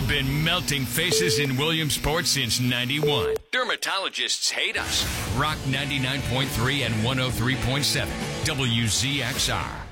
We've been melting faces in Williamsport since 91. Dermatologists hate us. Rock 99.3 and 103.7. WZXR.